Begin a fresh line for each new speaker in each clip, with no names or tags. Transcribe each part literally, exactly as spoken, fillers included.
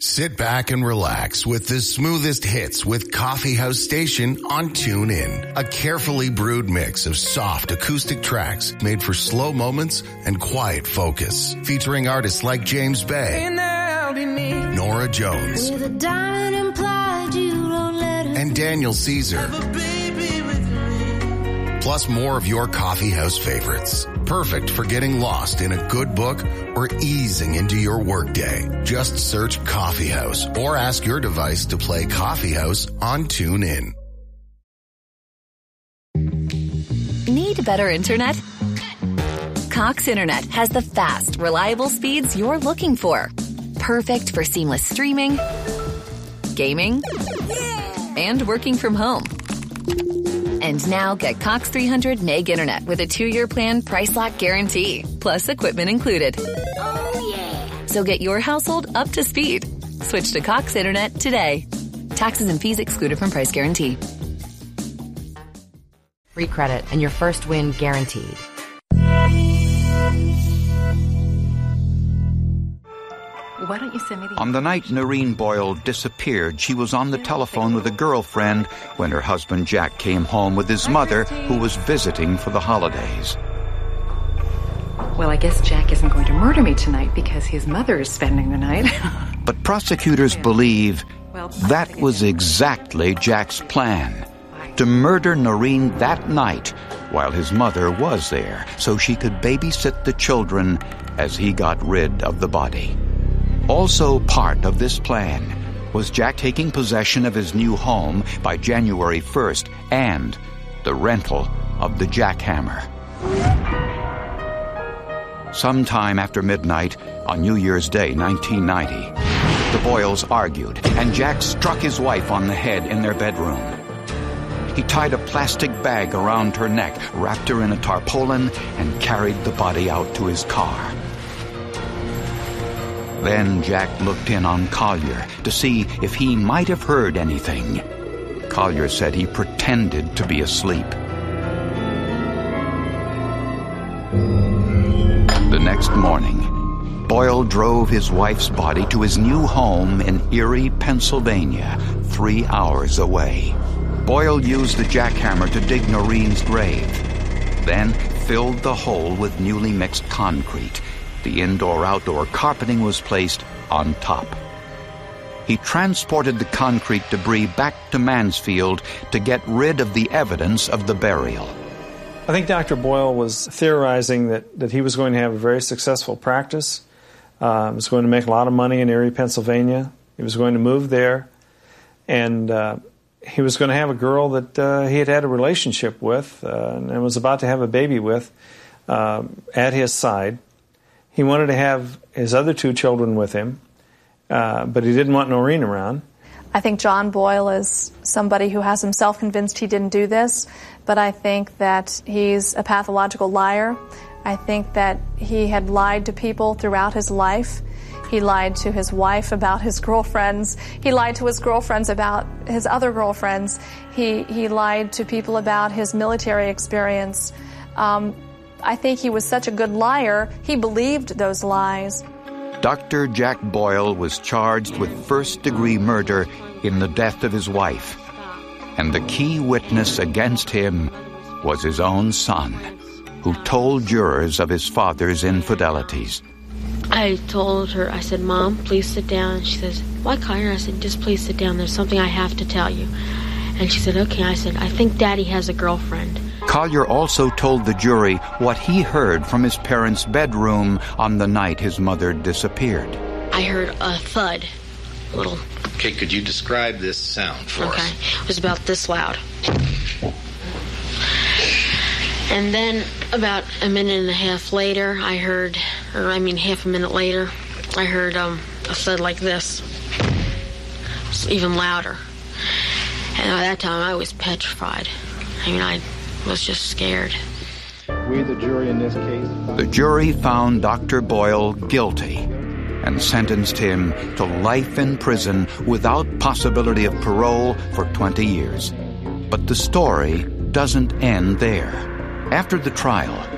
Sit back and relax with the smoothest hits with Coffee House Station on TuneIn. A carefully brewed mix of soft acoustic tracks made for slow moments and quiet focus. Featuring artists like James Bay, Nora Jones, and Daniel Caesar. Plus more of your coffee house favorites. Perfect for getting lost in a good book or easing into your workday. Just search Coffee House or ask your device to play Coffee House on TuneIn.
Need better internet? Cox Internet has the fast, reliable speeds you're looking for. Perfect for seamless streaming, gaming, and working from home. And now get Cox three hundred meg internet with a two-year plan price lock guarantee, plus equipment included. Oh, yeah. So get your household up to speed. Switch to Cox Internet today. Taxes and fees excluded from price guarantee.
Free credit and your first win guaranteed.
Why don't you send me the...
On the night Noreen Boyle disappeared, she was on the telephone with a girlfriend when her husband Jack came home with his mother, who was visiting for the holidays.
Well, I guess Jack isn't going to murder me tonight because his mother is spending the night.
But prosecutors
yeah.
believe that was exactly Jack's plan. To murder Noreen that night while his mother was there so she could babysit the children as he got rid of the body. Also part of this plan was Jack taking possession of his new home by January first and the rental of the jackhammer. Sometime after midnight on New Year's Day, nineteen ninety, the Boyles argued, and Jack struck his wife on the head in their bedroom. He tied a plastic bag around her neck, wrapped her in a tarpaulin, and carried the body out to his car. Then Jack looked in on Collier to see if he might have heard anything. Collier said he pretended to be asleep. The next morning, Boyle drove his wife's body to his new home in Erie, Pennsylvania, three hours away. Boyle used the jackhammer to dig Noreen's grave, then filled the hole with newly mixed concrete. The indoor-outdoor carpeting was placed on top. He transported the concrete debris back to Mansfield to get rid of the evidence of the burial.
I think Doctor Boyle was theorizing that, that he was going to have a very successmal practice. Uh, he was going to make a lot of money in Erie, Pennsylvania. He was going to move there. And uh, he was going to have a girl that uh, he had had a relationship with uh, and was about to have a baby with uh, at his side. He wanted to have his other two children with him, uh, but he didn't want Noreen around.
I think John Boyle is somebody who has himself convinced he didn't do this, but I think that he's a pathological liar. I think that he had lied to people throughout his life. He lied to his wife about his girlfriends. He lied to his girlfriends about his other girlfriends. He, he lied to people about his military experience. Um, I think he was such a good liar, he believed those lies.
Doctor Jack Boyle was charged with first-degree murder in the death of his wife. And the key witness against him was his own son, who told jurors of his father's infidelities.
I told her, I said, Mom, please sit down. She says, why, Collier? I said, just please sit down. There's something I have to tell you. And she said, okay. I said, I think Daddy has a girlfriend.
Collier also told the jury what he heard from his parents' bedroom on the night his mother disappeared.
I heard a thud. A little.
Okay, could you describe this sound for
okay.
us?
Okay, it was about this loud. And then about a minute and a half later, I heard, or I mean half a minute later, I heard um, a thud like this. It's even louder. And at that time, I was petrified. I mean, I was just scared.
We, the jury in this case...
The jury found Doctor Boyle guilty and sentenced him to life in prison without possibility of parole for twenty years. But the story doesn't end there. After the trial,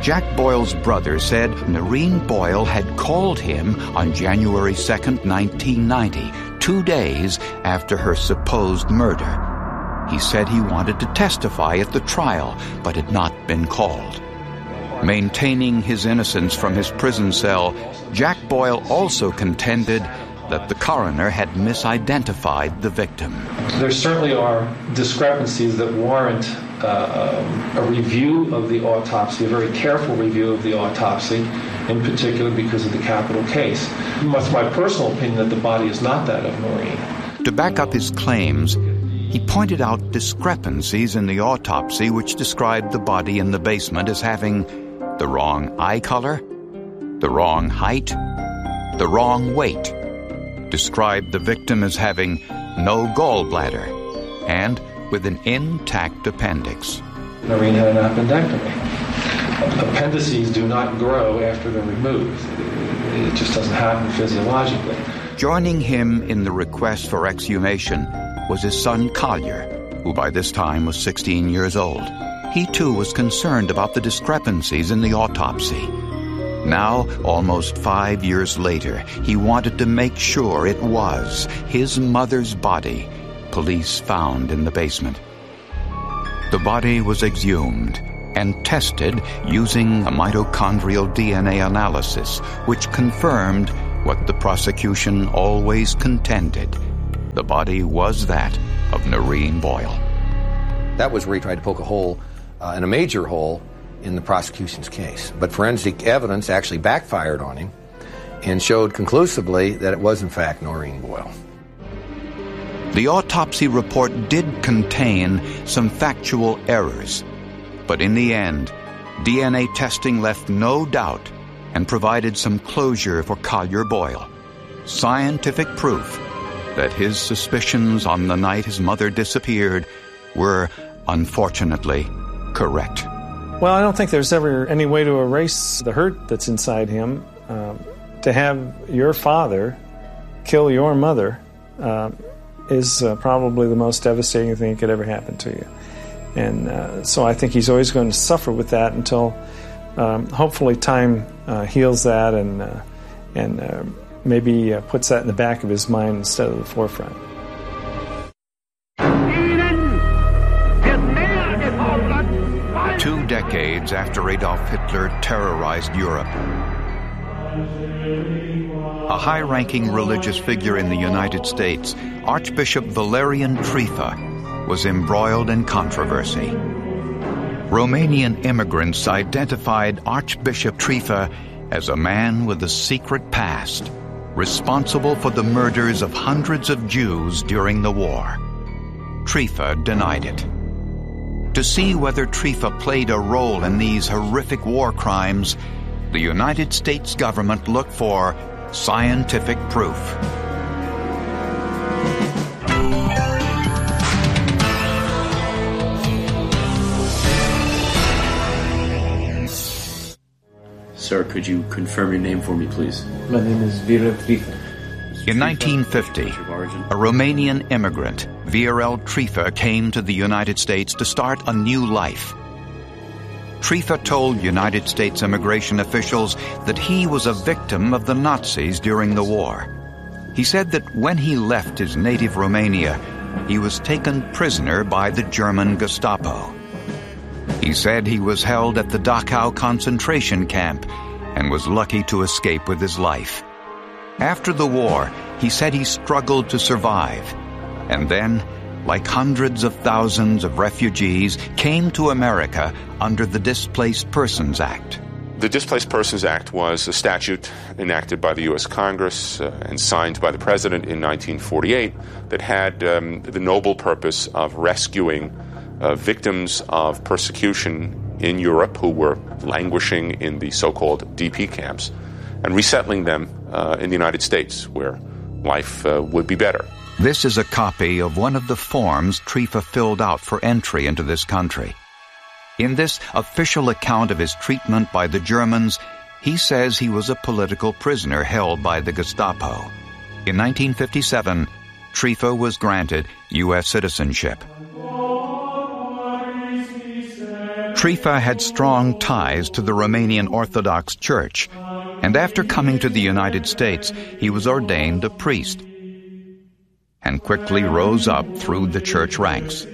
Jack Boyle's brother said Noreen Boyle had called him on January second, nineteen ninety, two days after her supposed murder. He said he wanted to testify at the trial, but had not been called. Maintaining his innocence from his prison cell, Jack Boyle also contended that the coroner had misidentified the victim.
There certainly are discrepancies that warrant uh, a review of the autopsy, a very careful review of the autopsy, in particular because of the capital case. It's my personal opinion that the body is not that of Noreen.
To back up his claims, he pointed out discrepancies in the autopsy which described the body in the basement as having the wrong eye color, the wrong height, the wrong weight, described the victim as having no gallbladder, and with an intact appendix.
Noreen had an appendectomy. Appendices do not grow after they're removed. It just doesn't happen physiologically.
Joining him in the request for exhumation was his son Collier, who by this time was sixteen years old. He too was concerned about the discrepancies in the autopsy. Now, almost five years later, he wanted to make sure it was his mother's body police found in the basement. The body was exhumed and tested using a mitochondrial D N A analysis, which confirmed what the prosecution always contended. The body was that of Noreen Boyle.
That was where he tried to poke a hole, uh, and a major hole, in the prosecution's case. But forensic evidence actually backfired on him and showed conclusively that it was in fact Noreen Boyle.
The autopsy report did contain some factual errors, but in the end, D N A testing left no doubt and provided some closure for Collier Boyle. Scientific proof that his suspicions on the night his mother disappeared were, unfortunately, correct.
Well, I don't think there's ever any way to erase the hurt that's inside him. Um, to have your father kill your mother uh, is uh, probably the most devastating thing that could ever happen to you. And uh, so I think he's always going to suffer with that until um, hopefully time uh, heals that and, uh, and uh, maybe uh, puts that in the back of his mind instead of the forefront.
Two decades after Adolf Hitler terrorized Europe, a high-ranking religious figure in the United States, Archbishop Valerian Trifa, was embroiled in controversy. Romanian immigrants identified Archbishop Trifa as a man with a secret past, responsible for the murders of hundreds of Jews during the war. Trifa denied it. To see whether Trifa played a role in these horrific war crimes, the United States government looked for scientific proof.
Sir, could you confirm your name for me, please?
My name is Viorel Trifa.
In nineteen fifty, a Romanian immigrant, Viorel Trifa, came to the United States to start a new life. Trifa told United States immigration officials that he was a victim of the Nazis during the war. He said that when he left his native Romania, he was taken prisoner by the German Gestapo. He said he was held at the Dachau concentration camp and was lucky to escape with his life. After the war, he said he struggled to survive, and then, like hundreds of thousands of refugees, came to America under the Displaced Persons Act.
The Displaced Persons Act was a statute enacted by the U S Congress uh, and signed by the President in nineteen forty-eight that had um, the noble purpose of rescuing uh, victims of persecution in Europe who were languishing in the so-called D P camps and resettling them uh, in the United States, where life uh, would be better.
This is a copy of one of the forms Trifa filled out for entry into this country. In this official account of his treatment by the Germans, he says he was a political prisoner held by the Gestapo. In nineteen fifty-seven, Trifa was granted U S citizenship. Trifă had strong ties to the Romanian Orthodox Church, and after coming to the United States, he was ordained a priest and quickly rose up through the church ranks.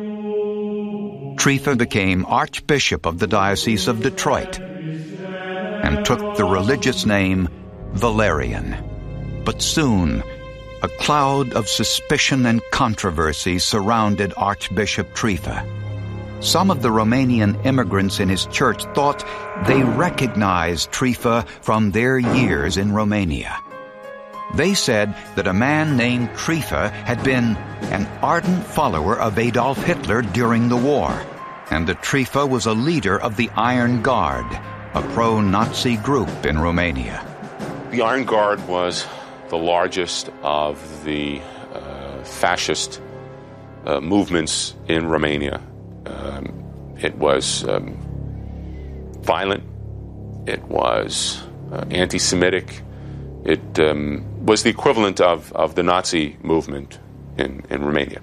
Trifă became Archbishop of the Diocese of Detroit and took the religious name Valerian. But soon, a cloud of suspicion and controversy surrounded Archbishop Trifă. Some of the Romanian immigrants in his church thought they recognized Trifă from their years in Romania. They said that a man named Trifă had been an ardent follower of Adolf Hitler during the war, and that Trifă was a leader of the Iron Guard, a pro-Nazi group in Romania.
The Iron Guard was the largest of the uh, fascist uh, movements in Romania. Um, it was um, violent. It was uh, anti-Semitic. It um, was the equivalent of, of the Nazi movement in, in Romania.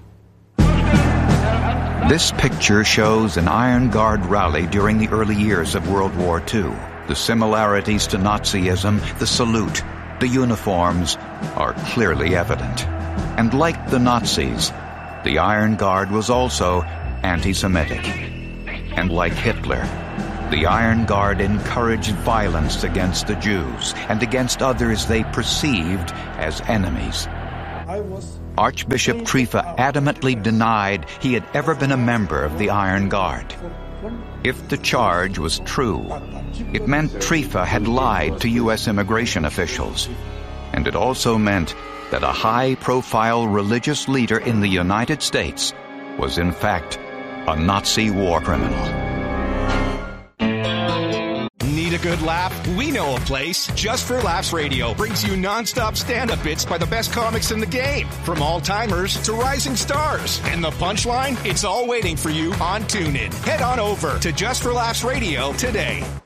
This picture shows an Iron Guard rally during the early years of World War Two. The similarities to Nazism, the salute, the uniforms are clearly evident. And like the Nazis, the Iron Guard was also anti-Semitic. And like Hitler, the Iron Guard encouraged violence against the Jews and against others they perceived as enemies. Archbishop Trifă adamantly denied he had ever been a member of the Iron Guard. If the charge was true, it meant Trifă had lied to U S immigration officials. And it also meant that a high-profile religious leader in the United States was in fact a Nazi war criminal.
Need a good laugh? We know a place. Just for Laughs Radio brings you non-stop stand-up bits by the best comics in the game. From all-timers to rising stars. And the punchline? It's all waiting for you on TuneIn. Head on over to Just for Laughs Radio today.